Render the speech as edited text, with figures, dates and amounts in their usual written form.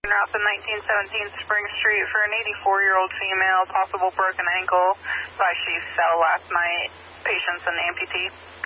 route to 1917 Spring Street for an 84-year-old female, possible broken ankle. She fell last night. Patient's an amputee.